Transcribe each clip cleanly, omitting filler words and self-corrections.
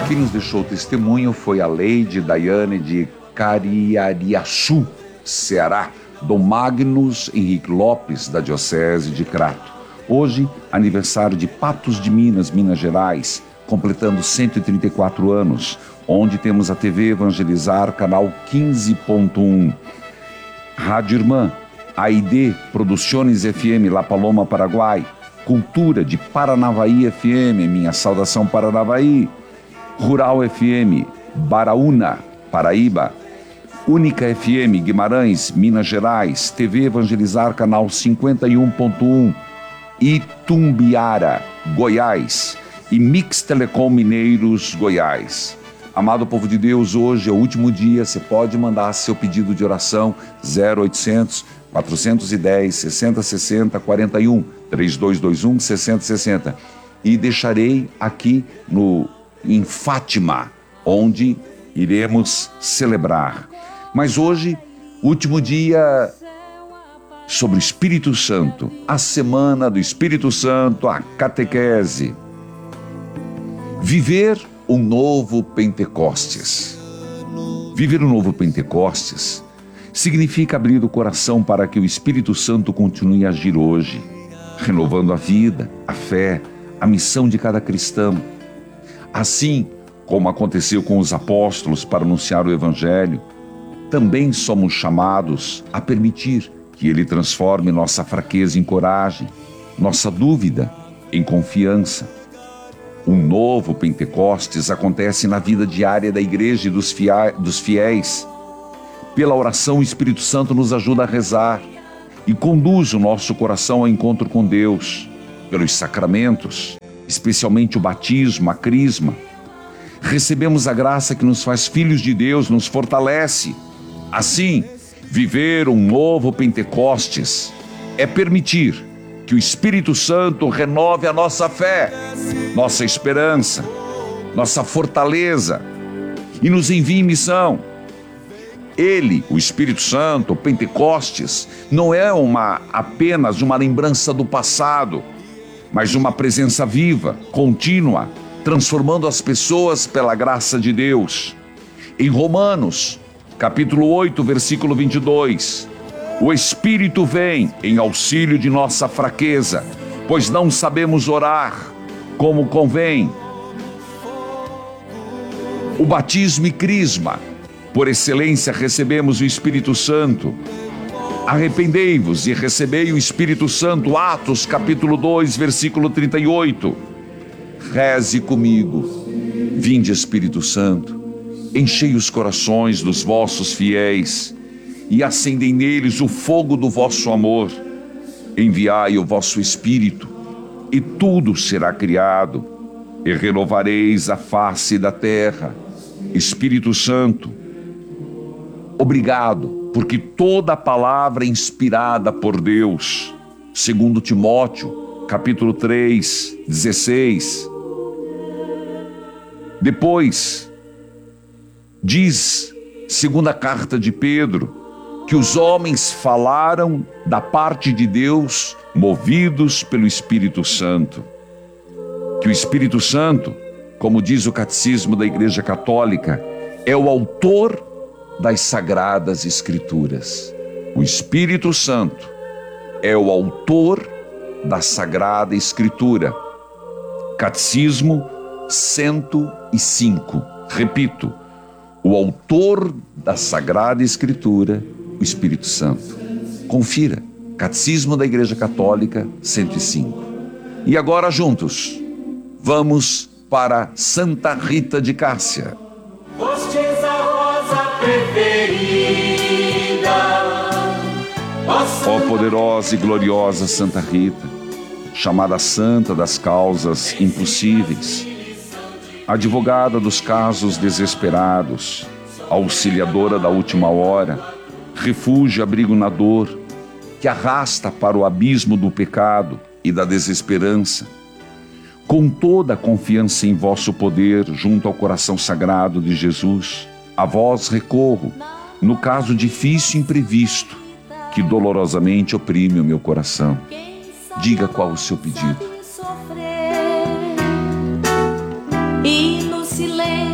Quem nos deixou testemunho foi a Lady Daiane de Cariariaçu, Ceará, Dom Magnus Henrique Lopes, da Diocese de Crato. Hoje, aniversário de Patos de Minas, Minas Gerais, completando 134 anos, onde temos a TV Evangelizar, canal 15.1. Rádio Irmã, AID, Produções FM, La Paloma, Paraguai. Cultura de Paranavaí FM, minha saudação Paranavaí. Rural FM, Baraúna, Paraíba. Única FM, Guimarães, Minas Gerais. TV Evangelizar, canal 51.1. Itumbiara, Goiás. E Mix Telecom Mineiros, Goiás. Amado povo de Deus, hoje é o último dia, você pode mandar seu pedido de oração 0800 410 6060 41 3221 6060 e deixarei aqui em Fátima, onde iremos celebrar. Mas hoje, último dia sobre o Espírito Santo, a semana do Espírito Santo, a catequese. Viver um novo Pentecostes. Viver um novo Pentecostes significa abrir o coração para que o Espírito Santo continue a agir hoje, renovando a vida, a fé, a missão de cada cristão. Assim como aconteceu com os apóstolos para anunciar o Evangelho, também somos chamados a permitir que Ele transforme nossa fraqueza em coragem, nossa dúvida em confiança. Um novo Pentecostes acontece na vida diária da igreja e dos fiéis. Pela oração, o Espírito Santo nos ajuda a rezar e conduz o nosso coração ao encontro com Deus. Pelos sacramentos, especialmente o batismo, a crisma, recebemos a graça que nos faz filhos de Deus, nos fortalece. Assim, viver um novo Pentecostes é permitir que o Espírito Santo renove a nossa fé, nossa esperança, nossa fortaleza e nos envie em missão. Ele, o Espírito Santo, o Pentecostes, não é apenas uma lembrança do passado, mas uma presença viva, contínua, transformando as pessoas pela graça de Deus. Em Romanos, capítulo 8, versículo 22, o Espírito vem em auxílio de nossa fraqueza, pois não sabemos orar como convém. O batismo e crisma, por excelência recebemos o Espírito Santo. Arrependei-vos e recebei o Espírito Santo, Atos capítulo 2, versículo 38. Reze comigo. Vinde, Espírito Santo, enchei os corações dos vossos fiéis e acendei neles o fogo do vosso amor. Enviai o vosso Espírito, e tudo será criado, e renovareis a face da terra. Espírito Santo, obrigado, porque toda a palavra é inspirada por Deus. Segundo Timóteo, capítulo 3, 16. Depois, diz, segunda carta de Pedro, que os homens falaram da parte de Deus, movidos pelo Espírito Santo. Que o Espírito Santo, como diz o Catecismo da Igreja Católica, é o autor das Sagradas Escrituras. O Espírito Santo é o autor da Sagrada Escritura. Catecismo 105. Repito, o autor da Sagrada Escritura, o Espírito Santo. Confira, Catecismo da Igreja Católica 105. E agora juntos, vamos para Santa Rita de Cássia. Ó poderosa e gloriosa Santa Rita, chamada Santa das causas impossíveis, advogada dos casos desesperados, auxiliadora da última hora, refúgio e abrigo na dor, que arrasta para o abismo do pecado e da desesperança. Com toda a confiança em vosso poder, junto ao coração sagrado de Jesus, a vós recorro, no caso difícil e imprevisto, que dolorosamente oprime o meu coração. Diga qual o seu pedido. E no silêncio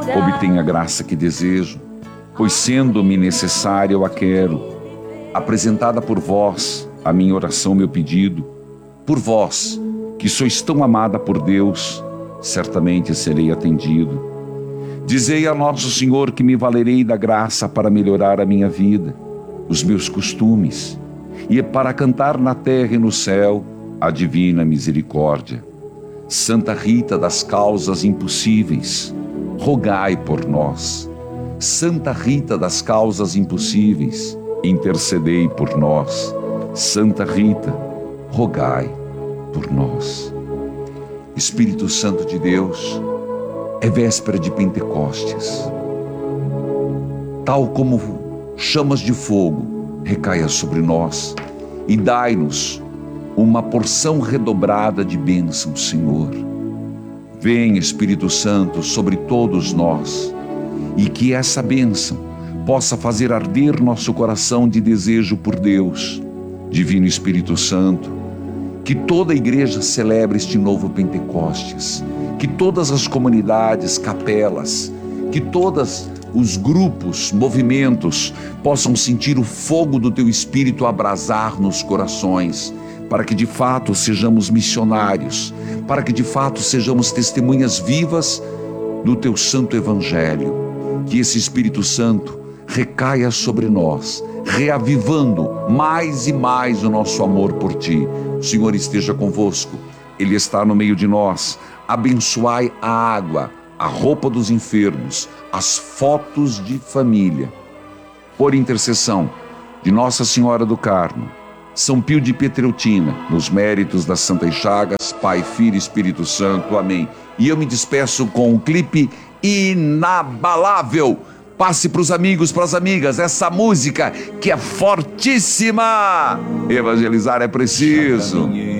obtenha a graça que desejo, pois sendo-me necessária eu a quero. Apresentada por vós, a minha oração, meu pedido, por vós, que sois tão amada por Deus, certamente serei atendido. Dizei a nosso Senhor que me valerei da graça para melhorar a minha vida, os meus costumes, e para cantar na terra e no céu a divina misericórdia. Santa Rita das causas impossíveis, rogai por nós. Santa Rita das causas impossíveis, intercedei por nós. Santa Rita, rogai por nós. Espírito Santo de Deus, é véspera de Pentecostes. Tal como chamas de fogo, recaia sobre nós e dai-nos uma porção redobrada de bênção, Senhor. Vem, Espírito Santo, sobre todos nós, e que essa bênção possa fazer arder nosso coração de desejo por Deus. Divino Espírito Santo, que toda a igreja celebre este novo Pentecostes, que todas as comunidades, capelas, que todos os grupos, movimentos possam sentir o fogo do Teu Espírito abrasar nos corações, para que de fato sejamos missionários, para que de fato sejamos testemunhas vivas do Teu Santo Evangelho. Que esse Espírito Santo recaia sobre nós, reavivando mais e mais o nosso amor por Ti. O Senhor esteja convosco, Ele está no meio de nós. Abençoai a água, a roupa dos enfermos, as fotos de família. Por intercessão de Nossa Senhora do Carmo, São Pio de Pietreutina, nos méritos das Santas Chagas, Pai, Filho e Espírito Santo. Amém. E eu me despeço com um clipe inabalável. Passe para os amigos, para as amigas, essa música que é fortíssima. Evangelizar é preciso.